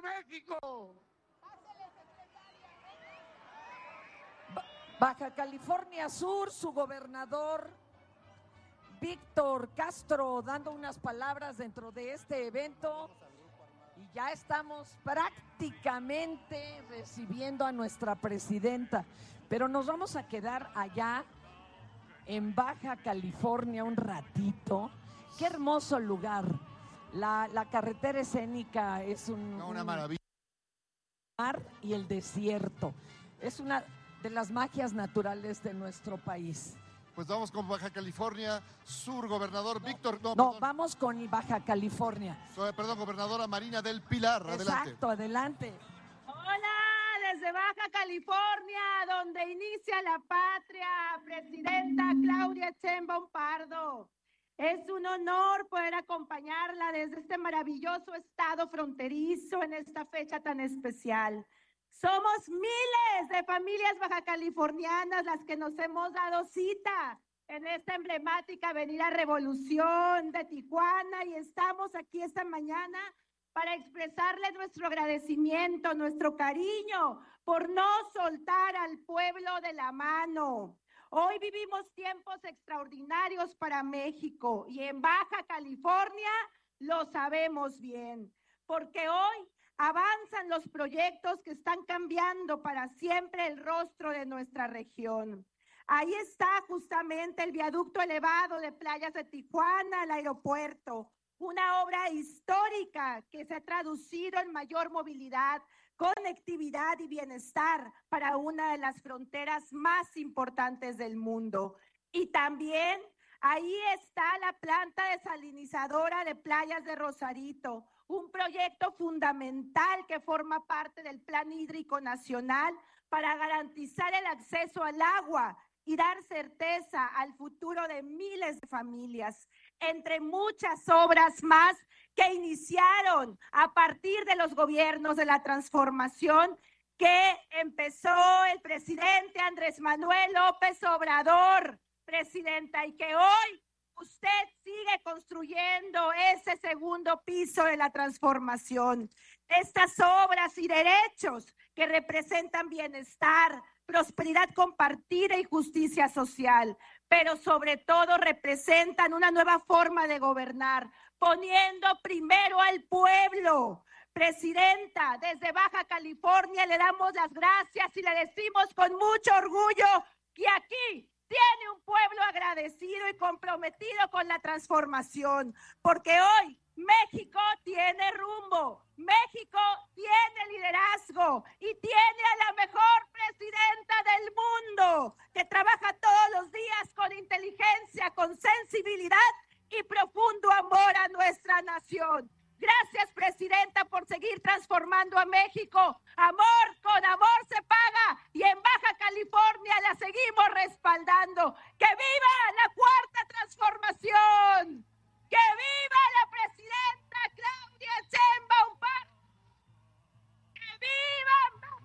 México. Baja California Sur, su gobernador Víctor Castro dando unas palabras dentro de este evento y ya estamos prácticamente recibiendo a nuestra presidenta, pero nos vamos a quedar allá en Baja California un ratito. Qué hermoso lugar. La carretera escénica es una maravilla. Mar y el desierto. Es una de las magias naturales de nuestro país. Pues vamos con Baja California Sur, gobernador Víctor. No, vamos con Baja California. Perdón, gobernadora Marina del Pilar. Adelante. Exacto, adelante. Hola, desde Baja California, donde inicia la patria, presidenta Claudia Sheinbaum Pardo. Es un honor poder acompañarla desde este maravilloso estado fronterizo en esta fecha tan especial. Somos miles de familias bajacalifornianas las que nos hemos dado cita en esta emblemática Avenida Revolución de Tijuana y estamos aquí esta mañana para expresarles nuestro agradecimiento, nuestro cariño por no soltar al pueblo de la mano. Hoy vivimos tiempos extraordinarios para México y en Baja California lo sabemos bien, porque hoy avanzan los proyectos que están cambiando para siempre el rostro de nuestra región. Ahí está justamente el viaducto elevado de Playas de Tijuana al aeropuerto, una obra histórica que se ha traducido en mayor movilidad, conectividad y bienestar para una de las fronteras más importantes del mundo. Y también ahí está la planta desalinizadora de Playas de Rosarito, un proyecto fundamental que forma parte del Plan Hídrico Nacional para garantizar el acceso al agua y dar certeza al futuro de miles de familias, entre muchas obras más que iniciaron a partir de los gobiernos de la transformación que empezó el presidente Andrés Manuel López Obrador, presidenta, y que hoy usted sigue construyendo ese segundo piso de la transformación. Estas obras y derechos que representan bienestar, prosperidad compartida y justicia social, pero sobre todo representan una nueva forma de gobernar, poniendo primero al pueblo. Presidenta, desde Baja California le damos las gracias y le decimos con mucho orgullo que aquí tiene un pueblo agradecido y comprometido con la transformación, porque hoy México tiene rumbo, México tiene liderazgo y tiene a la mejor presidenta del mundo, que trabaja todos los días con inteligencia, con sensibilidad y profundo amor a nuestra nación. Gracias, presidenta, por seguir transformando a México. Amor con amor se paga y en Baja California la seguimos respaldando. ¡Que viva la cuarta transformación! ¡Que viva la presidenta Claudia Sheinbaum Pardo! ¡Que viva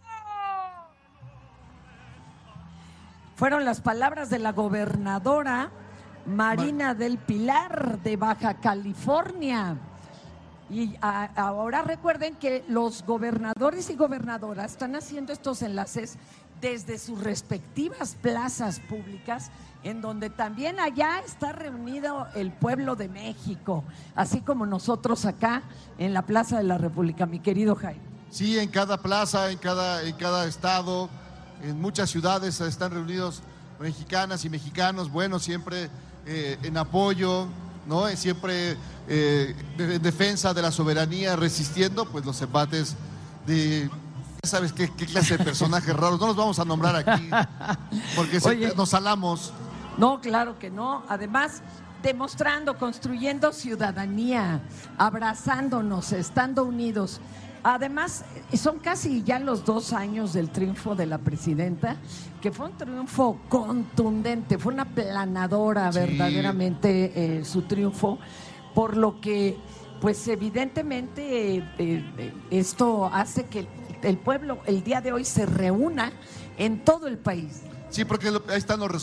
México! Fueron las palabras de la gobernadora Marina del Pilar de Baja California. Y ahora recuerden que los gobernadores y gobernadoras están haciendo estos enlaces desde sus respectivas plazas públicas, en donde también allá está reunido el pueblo de México, así como nosotros acá en la Plaza de la República, mi querido Jaime. Sí, en cada plaza, en cada estado, en muchas ciudades están reunidos mexicanas y mexicanos, bueno, siempre en apoyo, ¿no? Siempre en defensa de la soberanía, resistiendo pues los embates de... Ya sabes qué clase de personajes raros, no los vamos a nombrar aquí, porque nos salamos. No, claro que no. Además, demostrando, construyendo ciudadanía, abrazándonos, estando unidos. Además, son casi ya los 2 años del triunfo de la presidenta, que fue un triunfo contundente, fue una aplanadora verdaderamente su triunfo, por lo que, pues evidentemente, esto hace que el pueblo el día de hoy se reúna en todo el país. Sí, porque ahí están los resultados.